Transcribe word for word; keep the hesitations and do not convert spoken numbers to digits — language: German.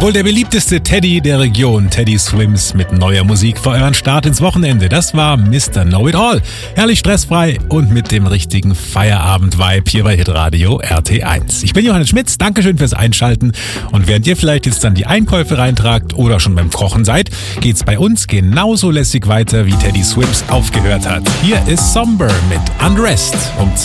Wohl der beliebteste Teddy der Region, Teddy Swims mit neuer Musik für euren Start ins Wochenende. Das war Mister Know-It-All. Herrlich stressfrei und mit dem richtigen Feierabend-Vibe hier bei Hitradio R T eins. Ich bin Johannes Schmitz, Dankeschön fürs Einschalten. Und während ihr vielleicht jetzt dann die Einkäufe reintragt oder schon beim Kochen seid, geht's bei uns genauso lässig weiter, wie Teddy Swims aufgehört hat. Hier ist Somber mit Undressed um